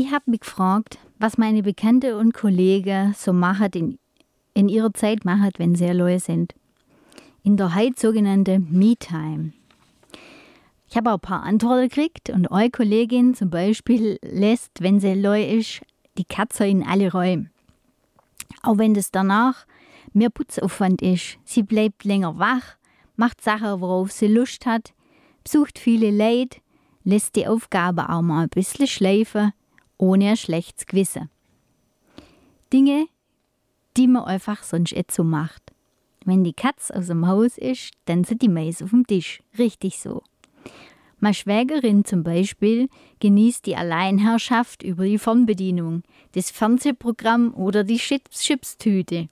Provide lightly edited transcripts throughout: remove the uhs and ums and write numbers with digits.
Ich habe mich gefragt, was meine Bekannte und Kollegen so machen in ihrer Zeit machen, wenn sie allein sind. In der heute sogenannten Me-Time. Ich habe auch ein paar Antworten gekriegt und eine Kollegin zum Beispiel lässt, wenn sie allein ist, die Katze in alle Räume. Auch wenn das danach mehr Putzaufwand ist. Sie bleibt länger wach, macht Sachen, worauf sie Lust hat, besucht viele Leute, lässt die Aufgabe auch mal ein bisschen schleifen, ohne ein schlechtes Gewissen. Dinge, die man einfach sonst nicht so macht. Wenn die Katze aus dem Haus ist, dann sind die Mais auf dem Tisch. Richtig so. Meine Schwägerin zum Beispiel genießt die Alleinherrschaft über die Fernbedienung, das Fernsehprogramm oder die Chipstüte.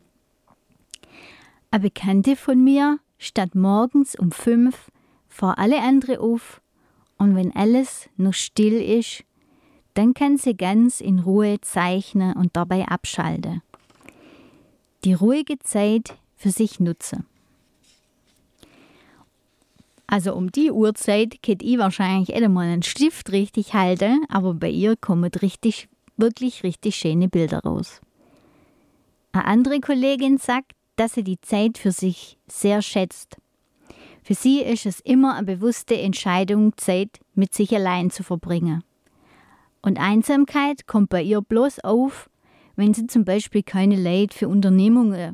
Eine Bekannte von mir steht morgens um 5 vor alle anderen auf und wenn alles noch still ist, dann kann sie ganz in Ruhe zeichnen und dabei abschalten. Die ruhige Zeit für sich nutzen. Also um die Uhrzeit könnte ich wahrscheinlich einmal einen Stift richtig halten, aber bei ihr kommen wirklich richtig schöne Bilder raus. Eine andere Kollegin sagt, dass sie die Zeit für sich sehr schätzt. Für sie ist es immer eine bewusste Entscheidung, Zeit mit sich allein zu verbringen. Und Einsamkeit kommt bei ihr bloß auf, wenn sie zum Beispiel keine Leute für Unternehmungen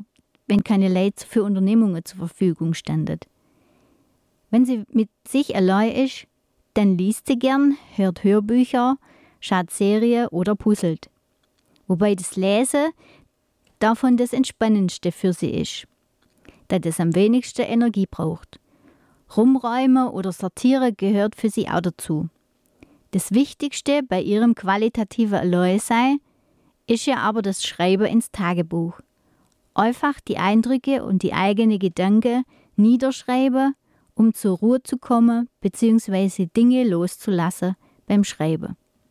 zur Verfügung standen. Wenn sie mit sich allein ist, dann liest sie gern, hört Hörbücher, schaut Serien oder puzzelt. Wobei das Lesen davon das Entspannendste für sie ist, da das am wenigsten Energie braucht. Rumräumen oder Sortieren gehört für sie auch dazu. Das Wichtigste bei ihrem qualitativen Alleinsein ist ja aber das Schreiben ins Tagebuch. Einfach die Eindrücke und die eigenen Gedanken niederschreiben, um zur Ruhe zu kommen bzw. Dinge loszulassen beim Schreiben.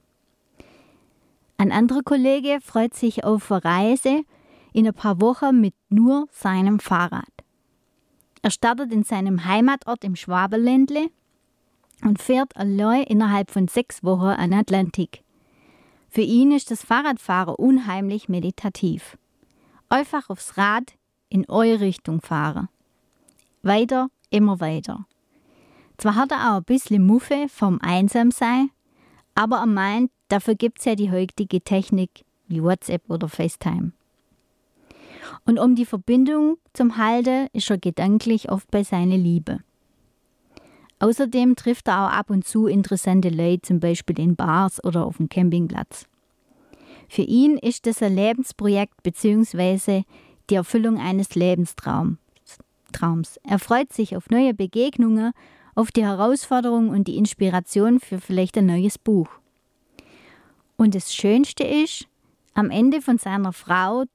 Ein anderer Kollege freut sich auf eine Reise in ein paar Wochen mit nur seinem Fahrrad. Er startet in seinem Heimatort im Schwabenländle und fährt allein innerhalb von 6 Wochen an den Atlantik. Für ihn ist das Fahrradfahren unheimlich meditativ. Einfach aufs Rad in eure Richtung fahren. Weiter, immer weiter. Zwar hat er auch ein bisschen Muffe vom Einsamsein, aber er meint, dafür gibt es ja die heutige Technik wie WhatsApp oder FaceTime. Und um die Verbindung zum Halten ist er gedanklich oft bei seiner Liebe. Außerdem trifft er auch ab und zu interessante Leute, zum Beispiel in Bars oder auf dem Campingplatz. Für ihn ist das ein Lebensprojekt bzw. die Erfüllung eines Lebenstraums. Er freut sich auf neue Begegnungen, auf die Herausforderung und die Inspiration für vielleicht ein neues Buch. Und das Schönste ist, am Ende von seiner Reise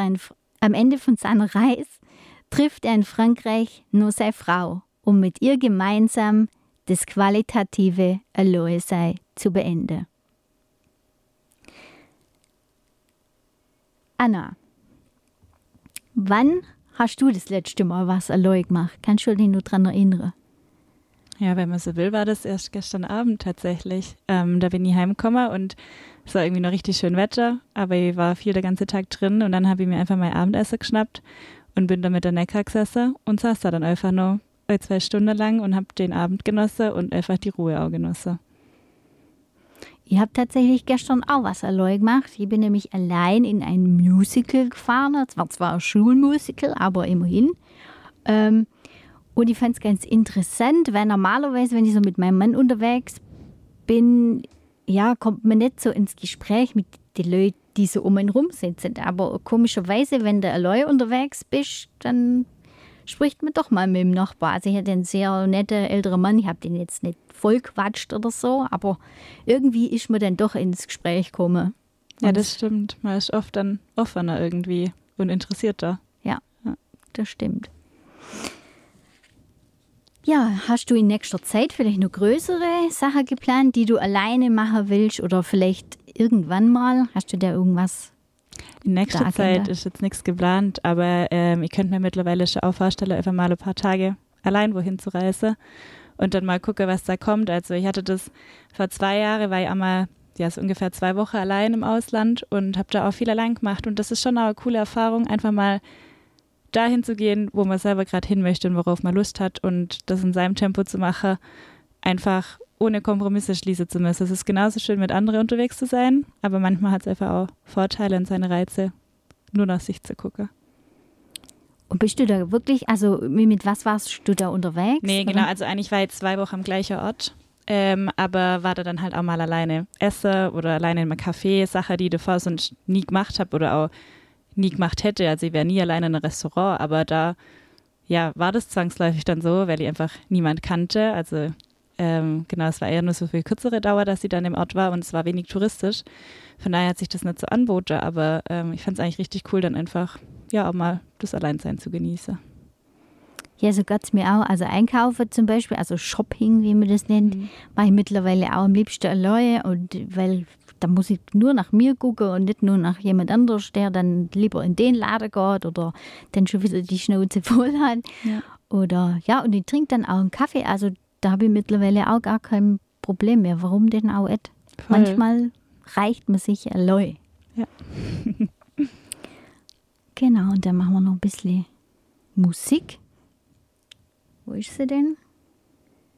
trifft er in Frankreich nur seine Frau, um mit ihr gemeinsam das qualitative Alleinsein zu beenden. Anna, wann hast du das letzte Mal was allein gemacht? Kannst du dich noch daran erinnern? Ja, wenn man so will, war das erst gestern Abend tatsächlich. Da bin ich heimgekommen und es war irgendwie noch richtig schön Wetter, aber ich war viel den ganzen Tag drin und dann habe ich mir einfach mein Abendessen geschnappt und bin da mit der Neckar gesessen und saß da dann einfach noch 2 Stunden lang und habe den Abend genossen und einfach die Ruhe auch genossen. Ich habe tatsächlich gestern auch was allein gemacht. Ich bin nämlich allein in ein Musical gefahren. Es war zwar ein Schulmusical, aber immerhin. Und ich fand es ganz interessant, weil normalerweise, wenn ich so mit meinem Mann unterwegs bin, ja, kommt man nicht so ins Gespräch mit den Leuten, die so um einen rum sitzen. Aber komischerweise, wenn du allein unterwegs bist, dann spricht man doch mal mit dem Nachbar. Also ich hatte einen sehr netten älteren Mann, ich habe den jetzt nicht voll quatscht oder so, aber irgendwie ist man dann doch ins Gespräch gekommen. Ja, das stimmt. Man ist oft dann offener irgendwie und interessierter. Ja, das stimmt. Ja, hast du in nächster Zeit vielleicht noch größere Sachen geplant, die du alleine machen willst oder vielleicht irgendwann mal? Hast du da irgendwas? In nächster Zeit ist jetzt nichts geplant, aber ich könnte mir mittlerweile schon auch vorstellen, einfach mal ein paar Tage allein wohin zu reisen und dann mal gucken, was da kommt. Also ich hatte das vor 2 Jahren, war ich einmal ja, so ungefähr 2 Wochen allein im Ausland und habe da auch viel allein gemacht. Und das ist schon eine coole Erfahrung, einfach mal dahin zu gehen, wo man selber gerade hin möchte und worauf man Lust hat und das in seinem Tempo zu machen, einfach ohne Kompromisse schließen zu müssen. Es ist genauso schön, mit anderen unterwegs zu sein, aber manchmal hat es einfach auch Vorteile und seine Reize, nur nach sich zu gucken. Und bist du da wirklich, also mit was warst du da unterwegs? Nee, genau, also eigentlich war ich 2 Wochen am gleichen Ort, aber war da dann halt auch mal alleine essen oder alleine in einem Café, Sache, die ich davor sonst nie gemacht habe oder auch nie gemacht hätte. Also ich wäre nie alleine in einem Restaurant, aber da ja, war das zwangsläufig dann so, weil ich einfach niemand kannte. Also genau, es war eher nur so für kürzere Dauer, dass sie dann im Ort war und es war wenig touristisch. Von daher hat sich das nicht so angeboten, aber ich fand es eigentlich richtig cool, dann einfach ja auch mal das Alleinsein zu genießen. Ja, so geht es mir auch. Also einkaufen zum Beispiel, also Shopping, wie man das nennt, mache ich mittlerweile auch am liebsten alleine. Und weil da muss ich nur nach mir gucken und nicht nur nach jemand anderes, der dann lieber in den Laden geht oder dann schon wieder die Schnauze voll hat. Ja. Oder ja, und ich trinke dann auch einen Kaffee. Also da habe ich mittlerweile auch gar kein Problem mehr. Warum denn auch nicht? Voll. Manchmal reicht man sich allein. Ja. Genau, und dann machen wir noch ein bisschen Musik. Wo ist sie denn?